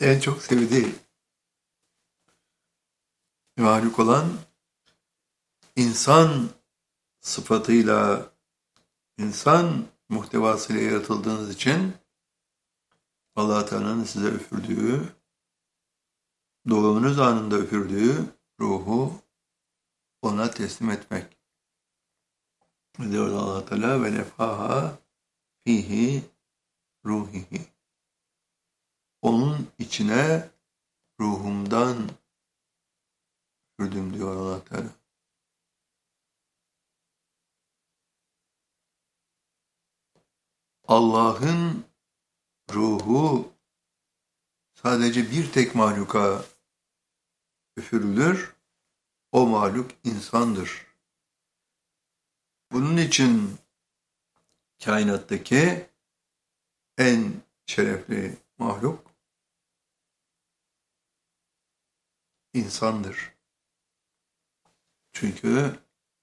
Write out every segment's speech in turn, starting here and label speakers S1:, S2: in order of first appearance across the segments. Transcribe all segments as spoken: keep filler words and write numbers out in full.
S1: en çok sevdiği mahluk olan insan sıfatıyla, insan muhtevasıyla yaratıldığınız için Allah Teala'nın size üfürdüğü, doğumunuz anında üfürdüğü ruhu ona teslim etmek. Diyor Allah Teala ve nefhaha fihi ruhihi. Onun içine ruhumdan üfürdüm diyor Allah Teala. Allah'ın ruhu sadece bir tek mahluka üfürülür. O mahluk insandır. Bunun için kainattaki en şerefli mahluk insandır. Çünkü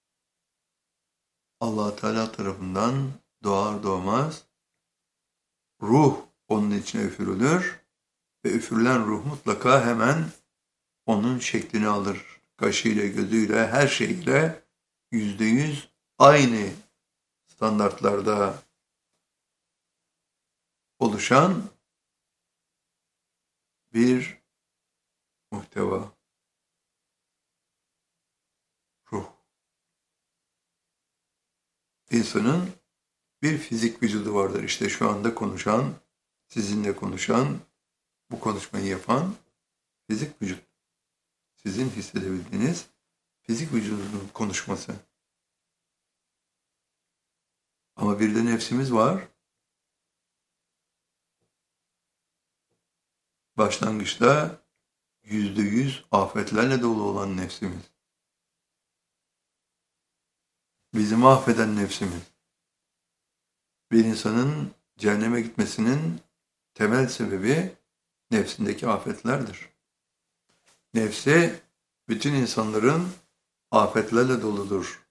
S1: Allah Teala tarafından doğar doğmaz ruh onun içine üfürülür ve üfürülen ruh mutlaka hemen onun şeklini alır. Kaşıyla, gözüyle, her şeyle yüzde yüz aynı standartlarda oluşan bir muhteva, ruh. İnsanın bir fizik vücudu vardır. İşte şu anda konuşan, sizinle konuşan, bu konuşmayı yapan fizik vücut. Sizin hissedebildiğiniz fizik vücudunun konuşması. Ama bir de nefsimiz var. Başlangıçta yüzde yüz afetlerle dolu olan nefsimiz. Bizi mahveden nefsimiz. Bir insanın cehenneme gitmesinin temel sebebi nefsindeki afetlerdir. Nefsi bütün insanların afetlerle doludur.